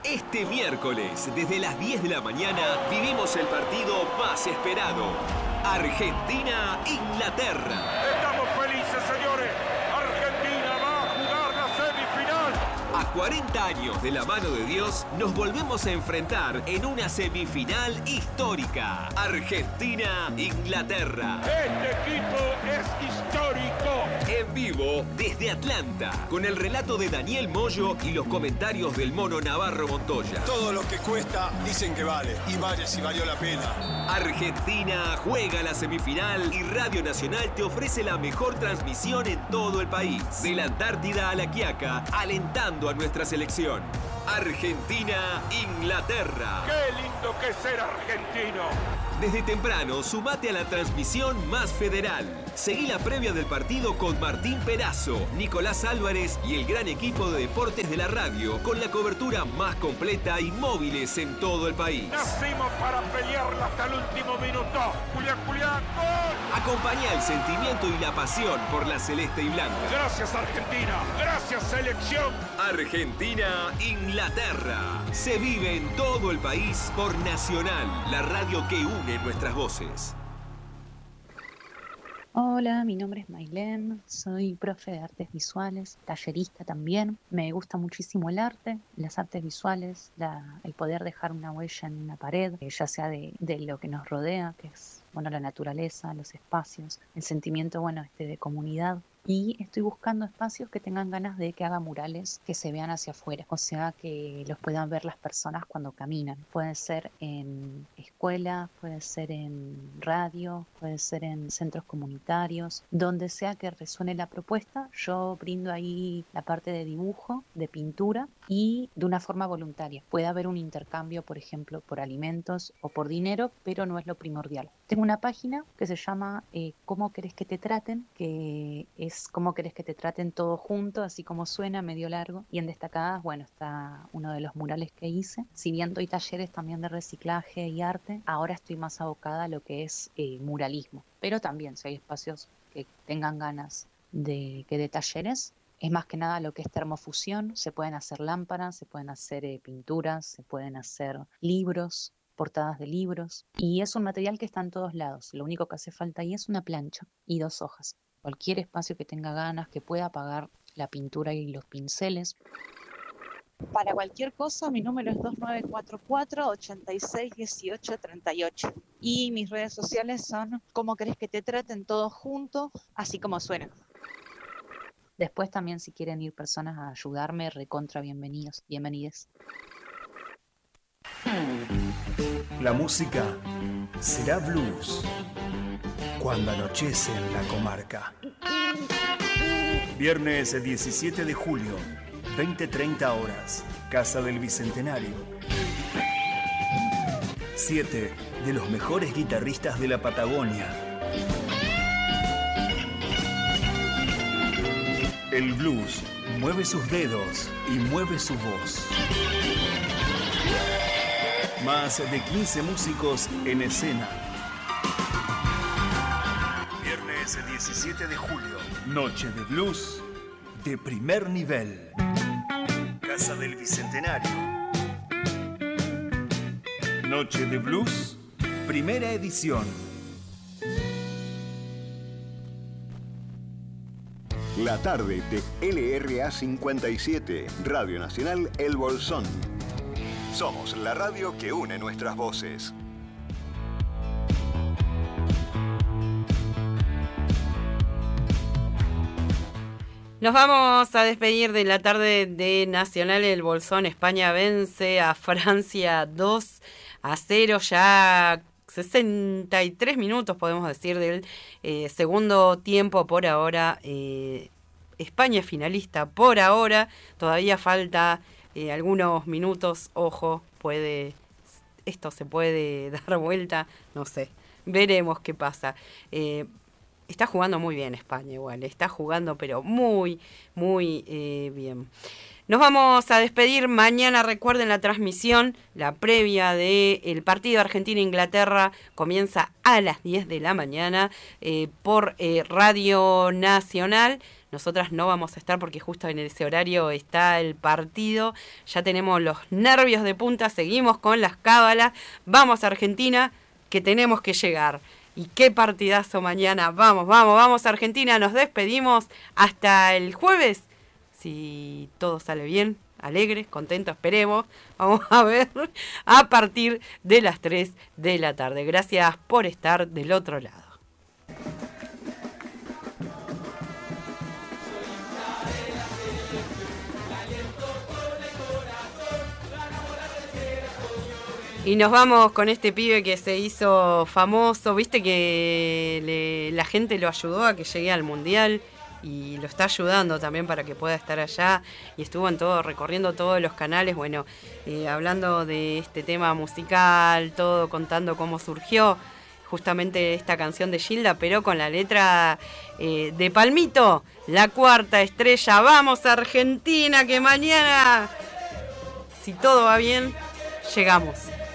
Este miércoles, desde las 10 de la mañana, vivimos el partido más esperado. Argentina-Inglaterra. Estamos felices, señores. Argentina va a jugar la semifinal. A 40 años de la mano de Dios, nos volvemos a enfrentar en una semifinal histórica. Argentina-Inglaterra. Este equipo es histórico. En vivo desde Atlanta, con el relato de Daniel Moyo y los comentarios del Mono Navarro Montoya. Todo lo que cuesta dicen que vale, y vale si valió la pena. Argentina juega la semifinal y Radio Nacional te ofrece la mejor transmisión en todo el país. De la Antártida a La Quiaca, alentando a nuestra selección. Argentina-Inglaterra. ¡Qué lindo que es ser argentino! Desde temprano, sumate a la transmisión más federal. Seguí la previa del partido con Martín Perazo, Nicolás Álvarez y el gran equipo de deportes de la radio, con la cobertura más completa y móviles en todo el país. Nacimos para pelearla hasta el último minuto. Julián, ¡gol! Acompañá el sentimiento y la pasión por la celeste y blanca. Gracias, Argentina. Gracias, selección. Argentina-Inglaterra. Se vive en todo el país por Nacional, la radio que une nuestras voces. Hola, mi nombre es Mailén, soy profe de artes visuales, tallerista también. Me gusta muchísimo el arte, las artes visuales, el poder dejar una huella en una pared, ya sea de lo que nos rodea, que es la naturaleza, los espacios, el sentimiento de comunidad. Y estoy buscando espacios que tengan ganas de que haga murales que se vean hacia afuera, o sea, que los puedan ver las personas cuando caminan. Puede ser en escuelas, puede ser en radio, puede ser en centros comunitarios, donde sea que resuene la propuesta. Yo brindo ahí la parte de dibujo, de pintura y de una forma voluntaria. Puede haber un intercambio, por ejemplo, por alimentos o por dinero, pero no es lo primordial. Tengo una página que se llama ¿Cómo querés que te traten?, que es cómo querés que te traten todo junto, así como suena, medio largo. Y en destacadas, está uno de los murales que hice. Si bien doy talleres también de reciclaje y arte, ahora estoy más abocada a lo que es muralismo. Pero también, si hay espacios que tengan ganas de talleres, es más que nada lo que es termofusión. Se pueden hacer lámparas, se pueden hacer pinturas, se pueden hacer libros, portadas de libros. Y es un material que está en todos lados. Lo único que hace falta ahí es una plancha y 2 hojas. Cualquier espacio que tenga ganas, que pueda apagar la pintura y los pinceles. Para cualquier cosa, mi número es 2944-861838. Y mis redes sociales son ¿Cómo querés que te traten? Todo junto, así como suena. Después también, si quieren ir personas a ayudarme, recontra bienvenidos, bienvenides. La música será blues cuando anochece en la comarca. Viernes 17 de julio, 20:30 horas, Casa del Bicentenario. 7 de los mejores guitarristas de la Patagonia. El blues mueve sus dedos y mueve su voz. Más de 15 músicos en escena. Viernes 17 de julio, noche de blues de primer nivel. Casa del Bicentenario. Noche de blues, primera edición. La tarde de LRA 57, Radio Nacional El Bolsón. Somos la radio que une nuestras voces. Nos vamos a despedir de la tarde de Nacional El Bolsón. España vence a Francia 2-0, ya 63 minutos podemos decir del segundo tiempo por ahora. España es finalista por ahora, todavía falta algunos minutos, ojo, esto se puede dar vuelta, no sé, veremos qué pasa. Está jugando muy bien España igual, está jugando pero muy, muy bien. Nos vamos a despedir. Mañana recuerden la transmisión, la previa del partido Argentina-Inglaterra comienza a las 10 de la mañana por Radio Nacional. nosotras no vamos a estar porque justo en ese horario está el partido. Ya tenemos los nervios de punta, seguimos con las cábalas. Vamos a Argentina, que tenemos que llegar. Y qué partidazo mañana. Vamos Argentina, nos despedimos hasta el jueves. Si todo sale bien, alegres, contentos, esperemos. Vamos a ver a partir de las 3 de la tarde. Gracias por estar del otro lado. Y nos vamos con este pibe que se hizo famoso. Viste que la gente lo ayudó a que llegue al Mundial y lo está ayudando también para que pueda estar allá. Y estuvo recorriendo todos los canales, bueno, hablando de este tema musical, todo contando cómo surgió justamente esta canción de Gilda, pero con la letra de Palmito, La Cuarta Estrella. Vamos Argentina, que mañana, si todo va bien, llegamos.